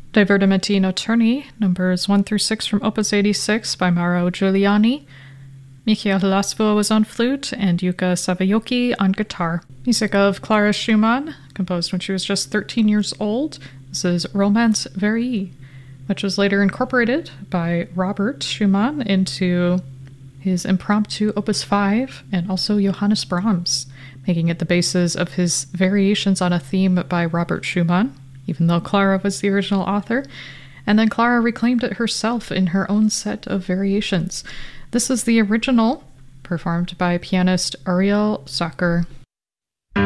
Divertimenti Notturni, numbers 1 through 6 from Opus 86 by Mauro Giuliani. Michael Lasvo was on flute and Yuka Savayoki on guitar. Music of Clara Schumann, composed when she was just 13 years old. This is Romance Verii, which was later incorporated by Robert Schumann into his impromptu Opus 5 and also Johannes Brahms, making it the basis of his Variations on a Theme by Robert Schumann, even though Clara was the original author. And then Clara reclaimed it herself in her own set of variations. This is the original, performed by pianist Ariel Sacher.